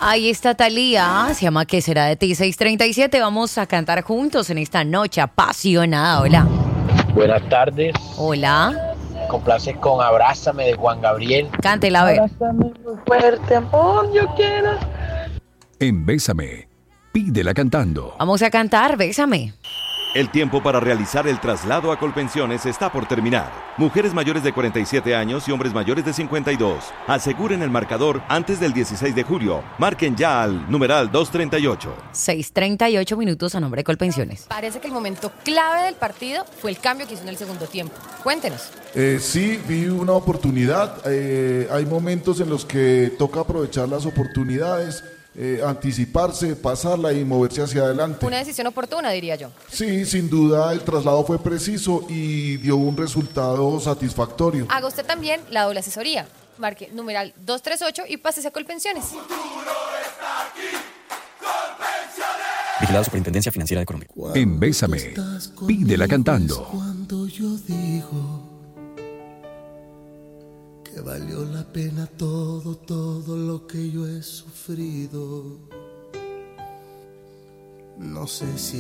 Ahí está Thalía, se llama ¿Qué será de ti? 6:37, vamos a cantar juntos en esta noche apasionada. Hola. Buenas tardes. Hola. Complace con Abrázame de Juan Gabriel. Cántela, a ver. Abrázame muy fuerte, amor, yo quiero. En Bésame, pídela cantando. Vamos a cantar, bésame. El tiempo para realizar el traslado a Colpensiones está por terminar. Mujeres mayores de 47 años y hombres mayores de 52. Aseguren el marcador antes del 16 de julio. Marquen ya al numeral 238. 6:38 minutos a nombre de Colpensiones. Parece que el momento clave del partido fue el cambio que hizo en el segundo tiempo. Cuéntenos. Sí, vi una oportunidad. Hay momentos en los que toca aprovechar las oportunidades, anticiparse, pasarla y moverse hacia adelante. Una decisión oportuna, diría yo. Sí, sin duda el traslado fue preciso y dio un resultado satisfactorio. Haga usted también la doble asesoría. Marque numeral 238 y pásese a Colpensiones. Vigilado Superintendencia Financiera de Colombia. En Bésame, pídela cantando. Cuando yo digo que valió la pena todo lo que yo he sufrido. No sé si